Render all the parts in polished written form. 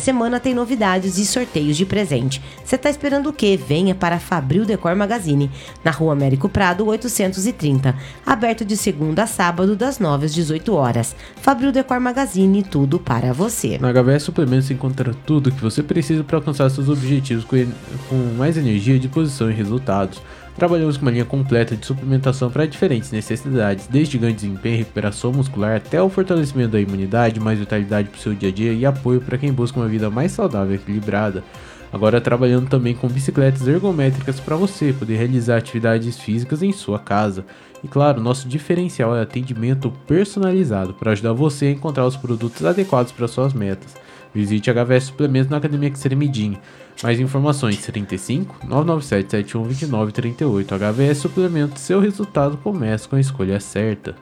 semana tem novidades e sorteios de presente. Você tá esperando o quê? Venha para Fabril Decor Magazine, na Rua Américo Prado, 830. Aberto de segunda a sábado, das 9 às 18 horas. Fabril Decor Magazine, tudo para você. Na HVS Suplementos você encontra tudo o que você precisa para alcançar seus objetivos com mais energia, disposição e resultados. Trabalhamos com uma linha completa de suplementação para diferentes necessidades, desde ganho de desempenho e recuperação muscular até o fortalecimento da imunidade, mais vitalidade para o seu dia a dia e apoio para quem busca uma vida mais saudável e equilibrada. Agora trabalhando também com bicicletas ergométricas para você poder realizar atividades físicas em sua casa. E claro, nosso diferencial é atendimento personalizado para ajudar você a encontrar os produtos adequados para suas metas. Visite a HVS Suplementos na Academia Xeremidin. Mais informações 35 997 71 29 38. HVS Suplementos, seu resultado começa com a escolha certa.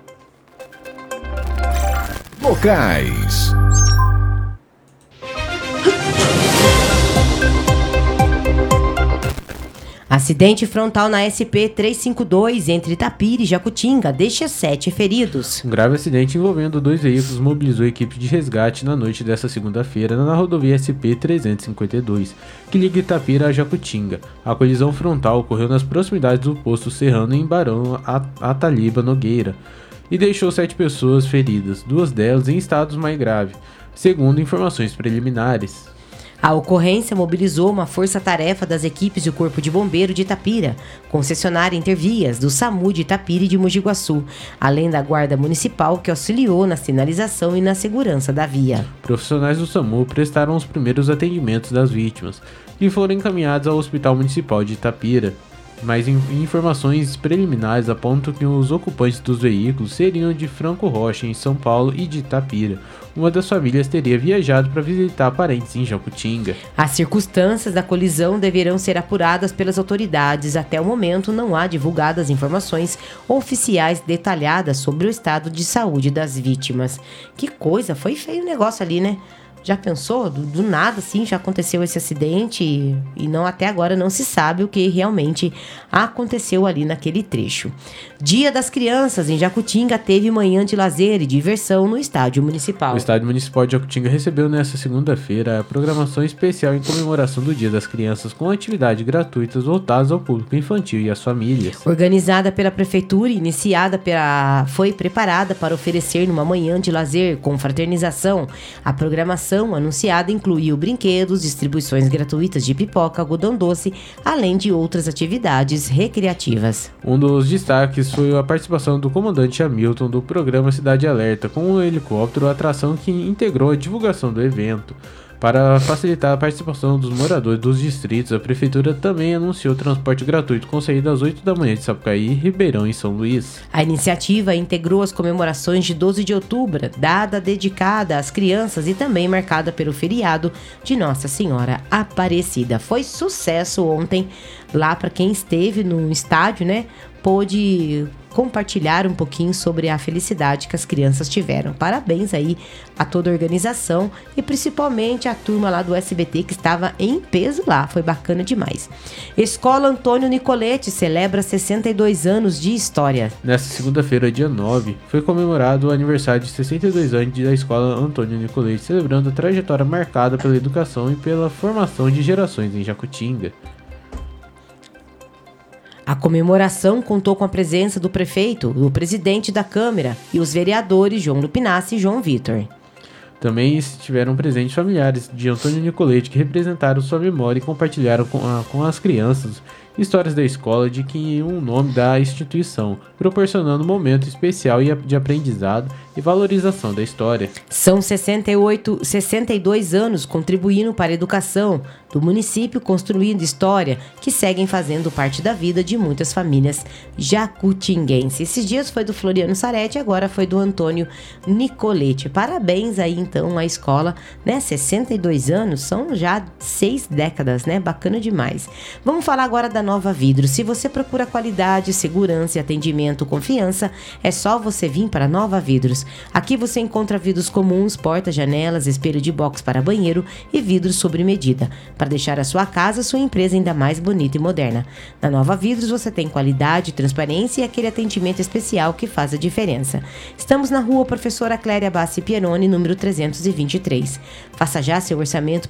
Locais. Acidente frontal na SP-352 entre Itapira e Jacutinga deixa 7 feridos. Um grave acidente envolvendo 2 veículos mobilizou a equipe de resgate na noite desta segunda-feira na rodovia SP-352, que liga Itapira a Jacutinga. A colisão frontal ocorreu nas proximidades do posto Serrano em Barão Ataliba Nogueira e deixou 7 pessoas feridas, 2 delas em estados mais graves, segundo informações preliminares. A ocorrência mobilizou uma força-tarefa das equipes do Corpo de Bombeiro de Itapira, concessionária Intervias, do SAMU de Itapira e de Mogi Guaçu, além da Guarda Municipal que auxiliou na sinalização e na segurança da via. Profissionais do SAMU prestaram os primeiros atendimentos das vítimas, que foram encaminhados ao Hospital Municipal de Itapira. Mas informações preliminares apontam que os ocupantes dos veículos seriam de Franco Rocha, em São Paulo, e de Itapira. Uma das famílias teria viajado para visitar parentes em Jacutinga. As circunstâncias da colisão deverão ser apuradas pelas autoridades. Até o momento não há divulgadas informações oficiais detalhadas sobre o estado de saúde das vítimas. Que coisa, foi feio o negócio ali, né? Já pensou? Do nada, assim, já aconteceu esse acidente e não, até agora não se sabe o que realmente aconteceu ali naquele trecho. Dia das Crianças em Jacutinga teve manhã de lazer e diversão no Estádio Municipal. O Estádio Municipal de Jacutinga recebeu nesta segunda-feira a programação especial em comemoração do Dia das Crianças com atividades gratuitas voltadas ao público infantil e às famílias. Organizada pela Prefeitura e foi preparada para oferecer numa manhã de lazer com fraternização. A programação anunciada incluiu brinquedos, distribuições gratuitas de pipoca, algodão doce, além de outras atividades recreativas. Um dos destaques foi a participação do comandante Hamilton do programa Cidade Alerta, com um helicóptero, atração que integrou a divulgação do evento. Para facilitar a participação dos moradores dos distritos, a Prefeitura também anunciou transporte gratuito com saída às 8 da manhã de Sapucaí, Ribeirão e São Luís. A iniciativa integrou as comemorações de 12 de outubro, data dedicada às crianças e também marcada pelo feriado de Nossa Senhora Aparecida. Foi sucesso ontem lá para quem esteve no estádio, né? Pôde compartilhar um pouquinho sobre a felicidade que as crianças tiveram. Parabéns aí a toda a organização e principalmente a turma lá do SBT que estava em peso lá, foi bacana demais. Escola Antônio Nicoletti celebra 62 anos de história. Nesta segunda-feira, dia 9, foi comemorado o aniversário de 62 anos da Escola Antônio Nicoletti, celebrando a trajetória marcada pela educação e pela formação de gerações em Jacutinga. A comemoração contou com a presença do prefeito, do presidente da Câmara e os vereadores João Lupinassi e João Vitor. Também estiveram presentes familiares de Antônio Nicoletti que representaram sua memória e compartilharam com as crianças histórias da escola de que um nome da instituição, proporcionando um momento especial de aprendizado e valorização da história. São 62 anos contribuindo para a educação do município, construindo história que seguem fazendo parte da vida de muitas famílias jacutinguenses. Esses dias foi do Floriano Saretti, agora foi do Antônio Nicoletti. Parabéns aí então à escola, né? 62 anos, são já 6 décadas, né? Bacana demais. Vamos falar agora da Nova Vidros. Se você procura qualidade, segurança e atendimento, confiança, é só você vir para Nova Vidros. Aqui você encontra vidros comuns, portas, janelas, espelho de box para banheiro e vidros sob medida, para deixar a sua casa, sua empresa ainda mais bonita e moderna. Na Nova Vidros você tem qualidade, transparência e aquele atendimento especial que faz a diferença. Estamos na rua Professora Cléria Bassi Pieroni, número 323. Faça já seu orçamento